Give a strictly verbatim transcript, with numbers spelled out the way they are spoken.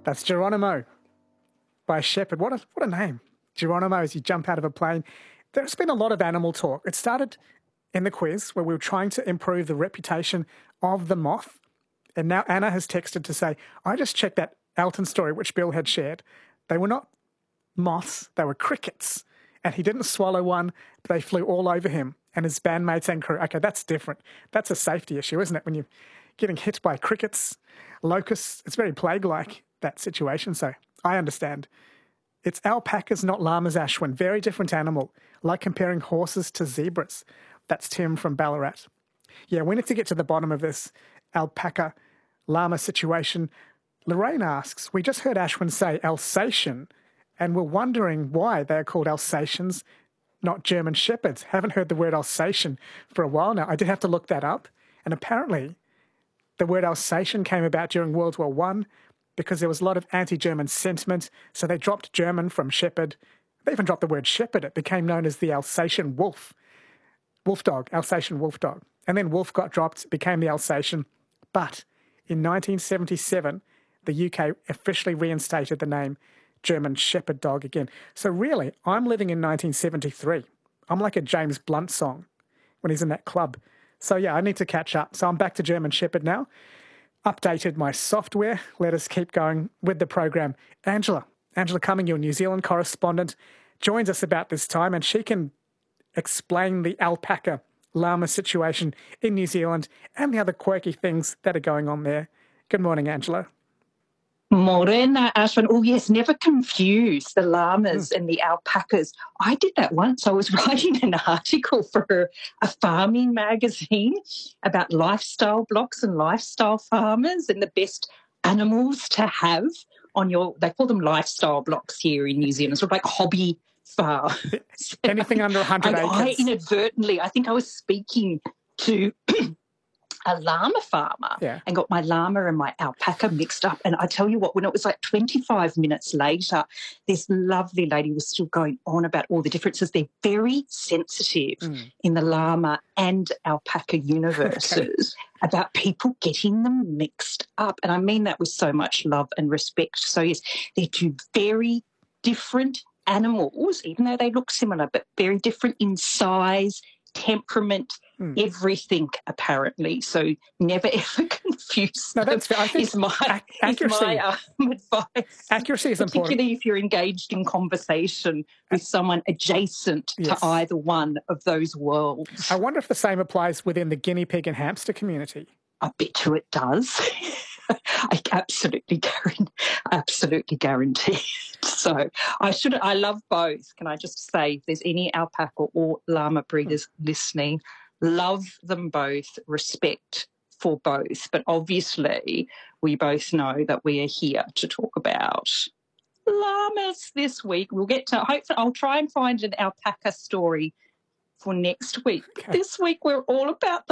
That's Geronimo by Shepherd. What a, what a name. Geronimo as you jump out of a plane. There's been a lot of animal talk. It started in the quiz where we were trying to improve the reputation of the moth. And now Anna has texted to say, I just checked that Elton story which Bill had shared. They were not moths, they were crickets. And he didn't swallow one, but they flew all over him and his bandmates and crew. Okay, that's different. That's a safety issue, isn't it? When you're getting hit by crickets, locusts, it's very plague-like, that situation. So I understand. It's alpacas, not llamas, Ashwin. Very different animal, like comparing horses to zebras. That's Tim from Ballarat. Yeah, we need to get to the bottom of this alpaca llama situation. Lorraine asks, we just heard Ashwin say Alsatian, and we're wondering why they're called Alsatians, not German Shepherds. Haven't heard the word Alsatian for a while now. I did have to look that up, and apparently the word Alsatian came about during World War One because there was a lot of anti-German sentiment, so they dropped German from shepherd. They even dropped the word shepherd. It became known as the Alsatian wolf. Wolf dog, Alsatian wolf dog. And then wolf got dropped, became the Alsatian. But in nineteen seventy-seven, the U K officially reinstated the name German Shepherd dog again. So really, I'm living in nineteen seventy-three. I'm like a James Blunt song when he's in that club. So yeah, I need to catch up. So I'm back to German Shepherd now. Updated my software. Let us keep going with the program. Angela, Angela Cumming, your New Zealand correspondent, joins us about this time, and she can explain the alpaca llama situation in New Zealand and the other quirky things that are going on there. Good morning, Angela. Morena, Ashwin. Oh, yes, never confuse the llamas mm. and the alpacas. I did that once. I was writing an article for a farming magazine about lifestyle blocks and lifestyle farmers and the best animals to have on your, they call them lifestyle blocks here in New Zealand, sort of like hobby farms. Anything under one hundred I, acres. I inadvertently, I think I was speaking to a llama farmer yeah. and got my llama and my alpaca mixed up. And I tell you what, when it was like twenty-five minutes later, this lovely lady was still going on about all the differences. They're very sensitive mm. in the llama and alpaca universes okay. about people getting them mixed up. And I mean that with so much love and respect. So, yes, they're two very different animals, even though they look similar, but very different in size, temperament, mm. everything, apparently. So never, ever confuse no, them that's fair. I think is my, ac- accuracy, is my um, advice. Accuracy is particularly important. if you're engaged in conversation with someone adjacent yes. to either one of those worlds. I wonder if the same applies within the guinea pig and hamster community. I bet you it does. I absolutely guarantee, absolutely guarantee. So I should. I love both. Can I just say, if there's any alpaca or llama breeders mm. listening, love them both, respect for both. But obviously, we both know that we are here to talk about llamas this week. We'll get to. Hopefully, I'll try and find an alpaca story for next week. Okay. This week, we're all about